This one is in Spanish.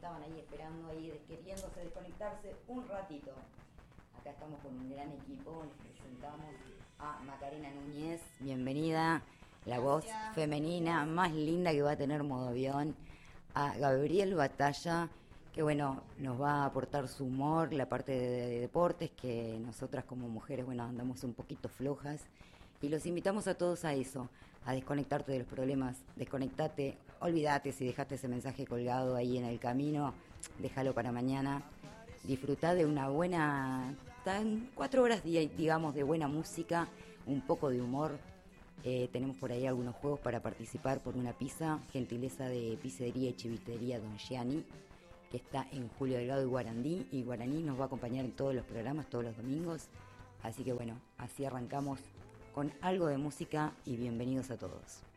estaban ahí esperando, ahí queriéndose desconectarse un ratito. Acá estamos con un gran equipo, les presentamos a Macarena Núñez, bienvenida, la voz femenina más linda que va a tener Modo Avión, a Gabriel Batalla, que bueno, nos va a aportar su humor, la parte de deportes, que nosotras como mujeres, bueno, andamos un poquito flojas, y los invitamos a todos a eso, a desconectarte de los problemas, desconectate, olvídate si dejaste ese mensaje colgado ahí en el camino, déjalo para mañana, disfrutá de una buena, tan 4 horas, digamos, de buena música, un poco de humor. Tenemos por ahí algunos juegos para participar por una pizza, gentileza de Pizzería y Chivitería Don Gianni, que está en Julio Delgado y Guaraní nos va a acompañar en todos los programas, todos los domingos. Así que bueno, así arrancamos con algo de música y bienvenidos a todos.